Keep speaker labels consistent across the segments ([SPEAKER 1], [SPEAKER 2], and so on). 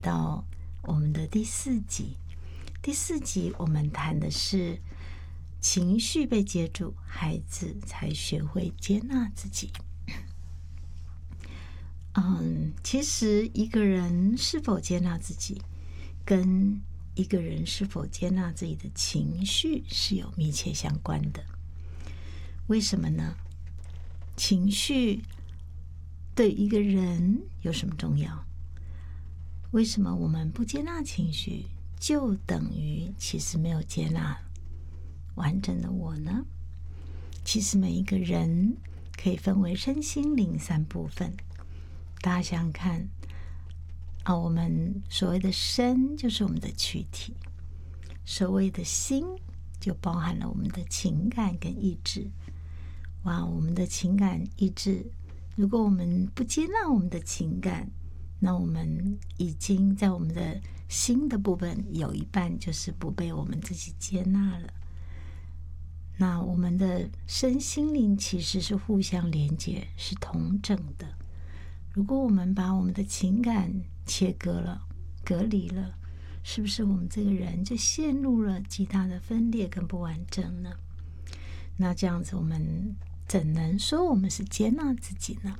[SPEAKER 1] 到我们的第4集。第4集我们谈的是情绪被接住，孩子才学会接纳自己。其实一个人是否接纳自己，跟一个人是否接纳自己的情绪是有密切相关的。为什么呢？情绪对一个人有什么重要？为什么我们不接纳情绪，就等于其实没有接纳完整的我呢？其实每一个人可以分为身心灵3部分。大家想想看我们所谓的身就是我们的躯体，所谓的心就包含了我们的情感跟意志。我们的情感意志，如果我们不接纳我们的情感，那我们已经在我们的心的部分有一半就是不被我们自己接纳了。那我们的身心灵其实是互相连接，是同整的。如果我们把我们的情感切割了、隔离了，是不是我们这个人就陷入了极大的分裂跟不完整呢？那这样子我们怎能说我们是接纳自己呢？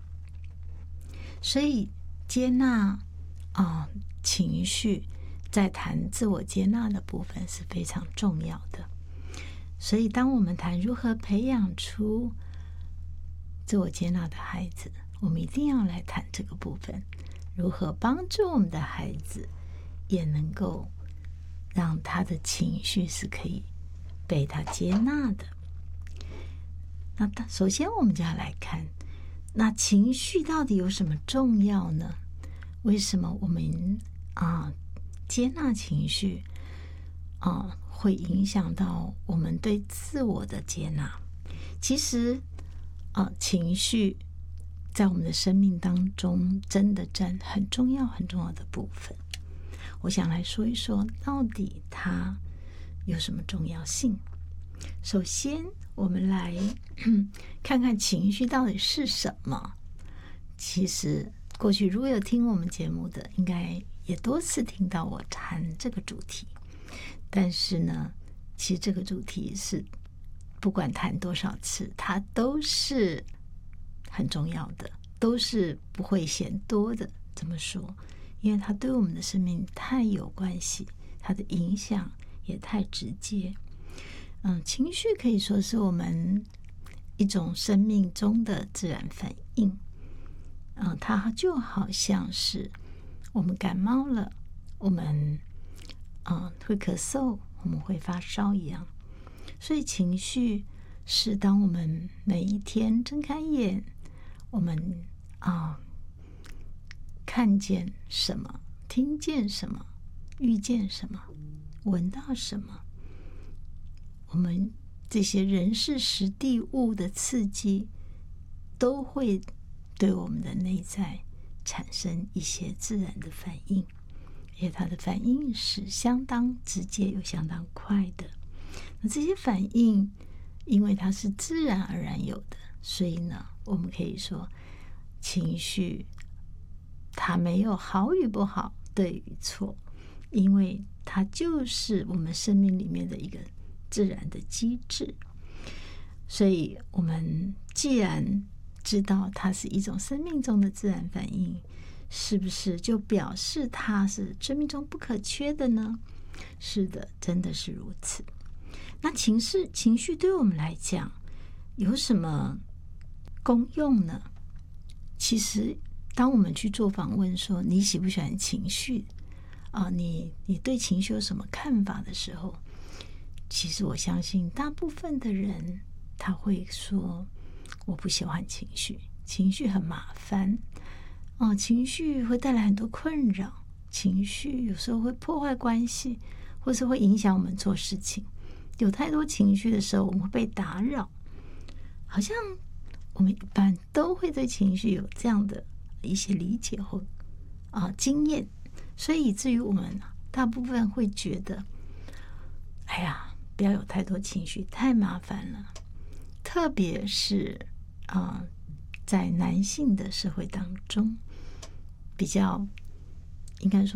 [SPEAKER 1] 所以接纳情绪，在谈自我接纳的部分是非常重要的。所以当我们谈如何培养出自我接纳的孩子，我们一定要来谈这个部分，如何帮助我们的孩子也能够让他的情绪是可以被他接纳的。那首先我们就要来看，那情绪到底有什么重要呢？为什么我们接纳情绪会影响到我们对自我的接纳？其实情绪在我们的生命当中真的占很重要很重要的部分。我想来说一说到底它有什么重要性。首先我们来看看情绪到底是什么。其实过去如果有听我们节目的，应该也多次听到我谈这个主题。但是呢，其实这个主题是不管谈多少次，它都是很重要的，都是不会嫌多的。怎么说？因为它对我们的生命太有关系，它的影响也太直接。情绪可以说是我们一种生命中的自然反应。它就好像是我们感冒了，我们会咳嗽，我们会发烧一样。所以情绪是当我们每一天睁开眼，我们看见什么，听见什么，遇见什么，闻到什么，我们这些人事时地物的刺激都会对我们的内在产生一些自然的反应，而且它的反应是相当直接又相当快的。那这些反应因为它是自然而然有的，所以呢，我们可以说情绪它没有好与不好，对与错，因为它就是我们生命里面的一个自然的机制。所以我们既然知道它是一种生命中的自然反应，是不是就表示它是生命中不可缺的呢？是的，真的是如此。那情绪对我们来讲有什么功用呢？其实当我们去做访问说你喜不喜欢情绪你对情绪有什么看法的时候，其实我相信大部分的人他会说我不喜欢情绪，情绪很麻烦情绪会带来很多困扰，情绪有时候会破坏关系，或是会影响我们做事情。有太多情绪的时候我们会被打扰，好像我们一般都会对情绪有这样的一些理解或经验，所以以至于我们大部分会觉得哎呀，不要有太多情绪，太麻烦了。特别是在男性的社会当中，比较应该说